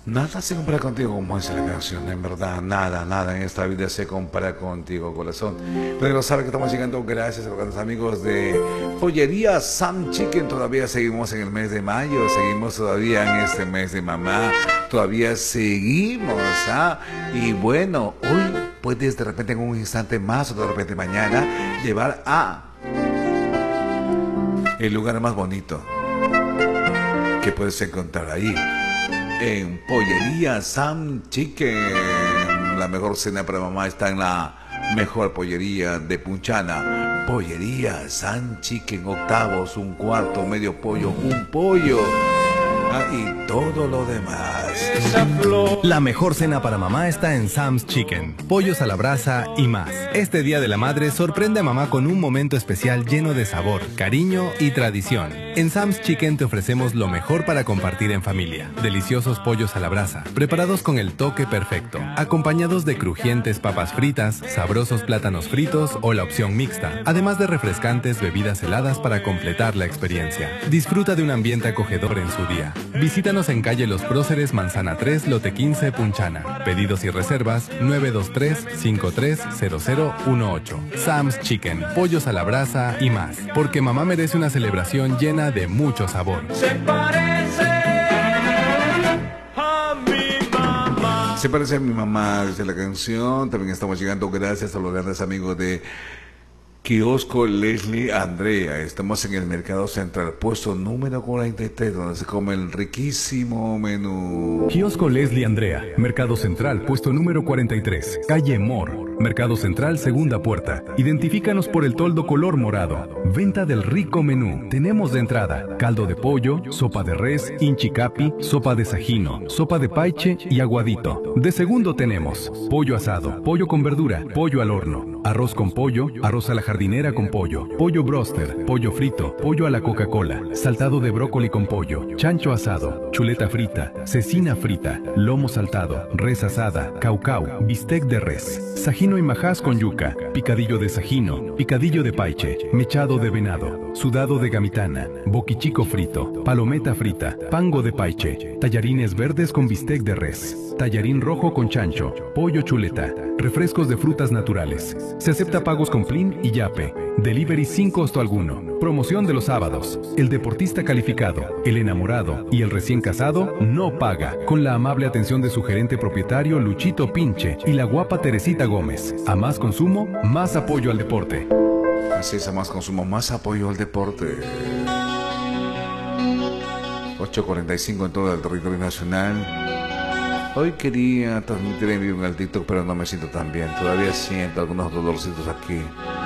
Nada se compara contigo, como dice la canción, en verdad, nada, nada en esta vida se compara contigo, corazón. Pero sabe que estamos llegando gracias a los amigos de Pollería Sam Chicken. Todavía seguimos en el mes de mayo, seguimos todavía en este mes de mamá, todavía seguimos, ¿ah? Y bueno, hoy puedes de repente en un instante más o de repente mañana llevar a el lugar más bonito que puedes encontrar ahí. En Pollería Sam Chicken. La mejor cena para mamá está en la mejor pollería de Punchana. Pollería Sam Chicken, octavos, un cuarto, medio pollo, un pollo. Y todo lo demás. La mejor cena para mamá está en Sam's Chicken. Pollos a la brasa y más. Este Día de la Madre sorprende a mamá con un momento especial lleno de sabor, cariño y tradición. En Sam's Chicken te ofrecemos lo mejor para compartir en familia. Deliciosos pollos a la brasa, preparados con el toque perfecto, acompañados de crujientes papas fritas, sabrosos plátanos fritos o la opción mixta, además de refrescantes bebidas heladas para completar la experiencia. Disfruta de un ambiente acogedor en su día. Visítanos en calle Los Próceres, Manzana 3, Lote 15, Punchana. Pedidos y reservas 923-530018. Sam's Chicken, pollos a la brasa y más. Porque mamá merece una celebración llena de mucho sabor. Se parece a mi mamá. Se parece a mi mamá, dice la canción. También estamos llegando gracias a los grandes amigos de Kiosco Leslie Andrea. Estamos en el Mercado Central, puesto número 43, donde se come el riquísimo menú. Kiosco Leslie Andrea, Mercado Central, puesto número 43, calle Mor. Mercado Central, segunda puerta. Identifícanos por el toldo color morado. Venta del rico menú. Tenemos de entrada caldo de pollo, sopa de res, inchicapi, sopa de sajino, sopa de paiche y aguadito. De segundo tenemos pollo asado, pollo con verdura, pollo al horno, arroz con pollo, arroz a la jardinera con pollo, pollo broster, pollo frito, pollo a la Coca-Cola, saltado de brócoli con pollo, chancho asado, chuleta frita, cecina frita, lomo saltado, res asada, caucau, bistec de res, sajino y majás con yuca, picadillo de sajino, picadillo de paiche, mechado de venado, sudado de gamitana, boquichico frito, palometa frita, pango de paiche, tallarines verdes con bistec de res, tallarín rojo con chancho, pollo chuleta, refrescos de frutas naturales. Se acepta pagos con Plin y Yape. Delivery sin costo alguno. Promoción de los sábados. El deportista calificado, el enamorado y el recién casado no paga. Con la amable atención de su gerente propietario Luchito Pinche y la guapa Teresita Gómez. A más consumo, más apoyo al deporte. Así es, a más consumo, más apoyo al deporte. 8:45 en todo el territorio nacional. Hoy quería transmitir en vivo en el TikTok, pero no me siento tan bien. Todavía siento algunos dolorcitos aquí.